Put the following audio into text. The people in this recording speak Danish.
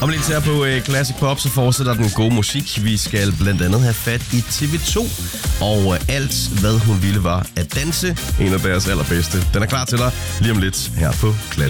Om lidt her på Classic Pop, så fortsætter den gode musik. Vi skal blandt andet have fat i TV2 og alt, hvad hun ville var at danse. En af deres allerbedste. Den er klar til dig lige om lidt her på Classic.